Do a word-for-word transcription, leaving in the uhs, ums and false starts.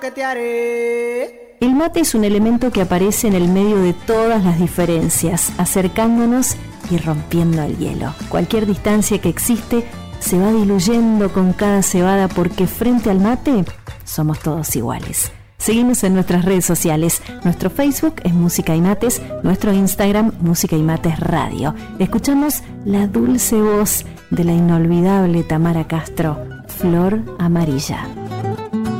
¿Qué te haré? El mate es un elemento que aparece en el medio de todas las diferencias, acercándonos y rompiendo el hielo. Cualquier distancia que existe se va diluyendo con cada cebada porque frente al mate somos todos iguales. Seguimos en nuestras redes sociales. Nuestro Facebook es Música y Mates, nuestro Instagram Música y Mates Radio. Escuchamos la dulce voz de la inolvidable Tamara Castro, Flor Amarilla.